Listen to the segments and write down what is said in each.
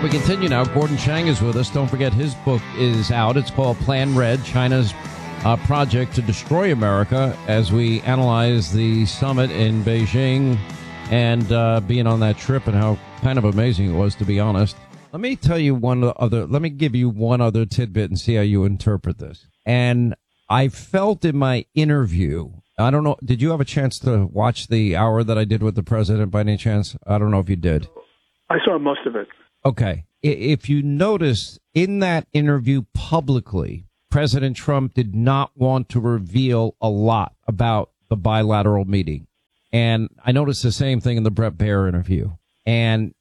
right, we continue now. Gordon Chang is with us. Don't forget his book is out. It's called Plan Red, China's project to destroy America, as we analyze the summit in Beijing and being on that trip and how kind of amazing it was, to be honest. Let me tell you let me give you one other tidbit and see how you interpret this. And I felt in my interview, I don't know, did you have a chance to watch the hour that I did with the president by any chance? I don't know if you did. I saw most of it. Okay. If you notice, in that interview publicly, President Trump did not want to reveal a lot about the bilateral meeting. And I noticed the same thing in the Bret Baier interview. And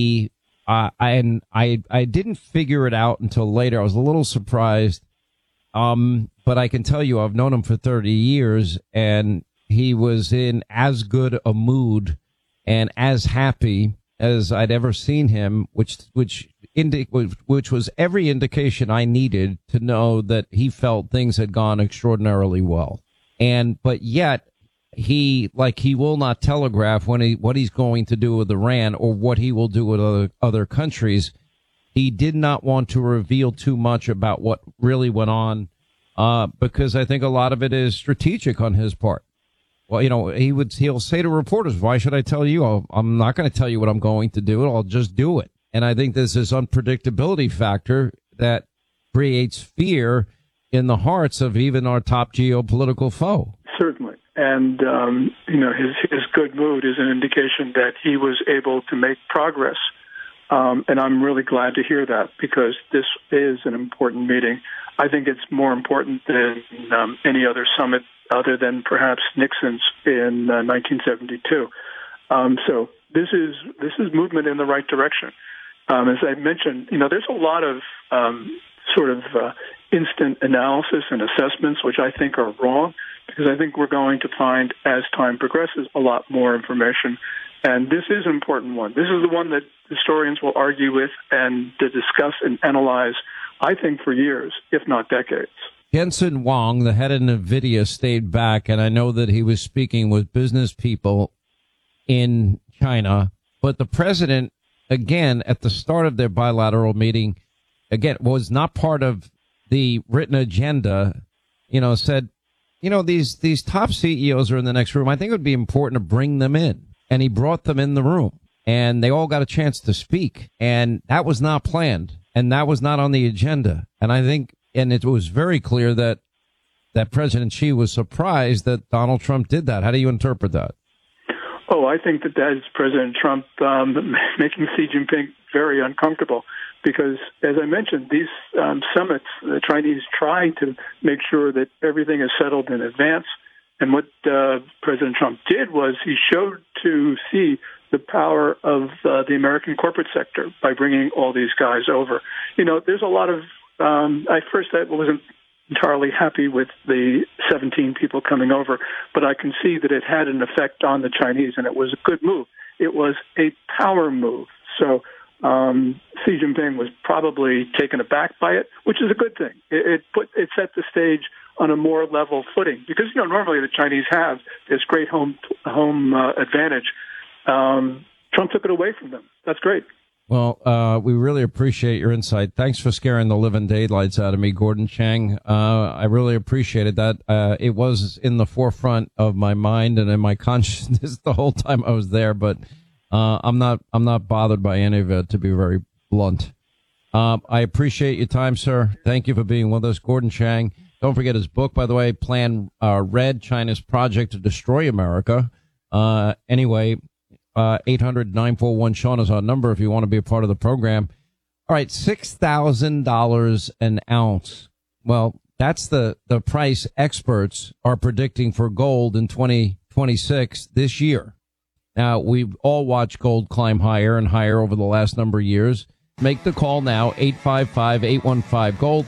I didn't figure it out until later. I was a little surprised. But I can tell you, I've known him for 30 years, and he was in as good a mood and as happy as I'd ever seen him, which was every indication I needed to know that he felt things had gone extraordinarily well. But yet he will not telegraph what he's going to do with Iran or what he will do with other countries. He did not want to reveal too much about what really went on, because I think a lot of it is strategic on his part. Well, he'll say to reporters, why should I tell you? I'm not going to tell you what I'm going to do. I'll just do it. And I think there's this unpredictability factor that creates fear in the hearts of even our top geopolitical foe. Certainly. And, his good mood is an indication that he was able to make progress. And I'm really glad to hear that, because this is an important meeting. I think it's more important than any other summit other than perhaps Nixon's in 1972. So this is movement in the right direction. As I mentioned, there's a lot of instant analysis and assessments, which I think are wrong, because I think we're going to find, as time progresses, a lot more information. And this is an important one. This is the one that historians will argue with and to discuss and analyze, I think, for years, if not decades. Jensen Huang, the head of NVIDIA, stayed back, and I know that he was speaking with business people in China. But the president, again, at the start of their bilateral meeting, again, was not part of the written agenda, said, these top CEOs are in the next room. I think it would be important to bring them in. And he brought them in the room, and they all got a chance to speak. And that was not planned, and that was not on the agenda. And I think, and it was very clear that President Xi was surprised that Donald Trump did that. How do you interpret that? Oh, I think that is President Trump making Xi Jinping very uncomfortable, because, as I mentioned, these summits, the Chinese try to make sure that everything is settled in advance. And what President Trump did was he showed to Xi the power of the American corporate sector by bringing all these guys over. There's a lot of I wasn't entirely happy with the 17 people coming over, but I can see that it had an effect on the Chinese, and it was a good move. It was a power move. So Xi Jinping was probably taken aback by it, which is a good thing. It set the stage on a more level footing, because normally the Chinese have this great home advantage. Trump took it away from them. That's great. Well, we really appreciate your insight. Thanks for scaring the living daylights out of me, Gordon Chang. I really appreciated that. It was in the forefront of my mind and in my consciousness the whole time I was there, but I'm not bothered by any of it, to be very blunt. I appreciate your time, sir. Thank you for being with us, Gordon Chang. Don't forget his book, by the way, Plan Red, China's Project to Destroy America. Anyway, 800-941-SEAN is our number if you want to be a part of the program. All right, $6,000 an ounce. Well, that's the price experts are predicting for gold in 2026 this year. Now, we've all watched gold climb higher and higher over the last number of years. Make the call now, 855-815-GOLD,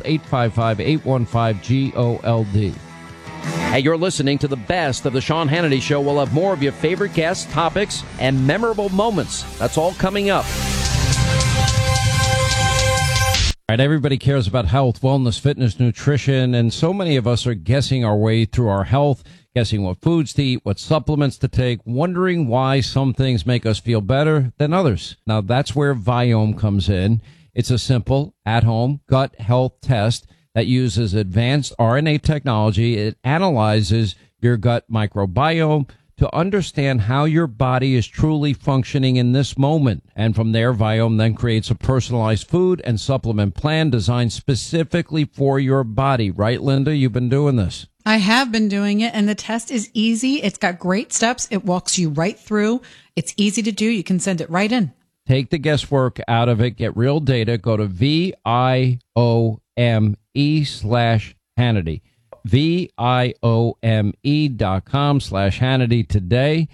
855-815-GOLD. Hey, you're listening to the best of the Sean Hannity Show. We'll have more of your favorite guests, topics, and memorable moments. That's all coming up. All right, everybody cares about health, wellness, fitness, nutrition, and so many of us are guessing our way through our health, guessing what foods to eat, what supplements to take, wondering why some things make us feel better than others. Now, that's where Viome comes in. It's a simple, at-home gut health test that uses advanced RNA technology. It analyzes your gut microbiome to understand how your body is truly functioning in this moment. And from there, Viome then creates a personalized food and supplement plan designed specifically for your body. Right, Linda? You've been doing this. I have been doing it, and the test is easy. It's got great steps. It walks you right through. It's easy to do. You can send it right in. Take the guesswork out of it. Get real data. Go to VIOME/Hannity. VIOME.com/Hannity today.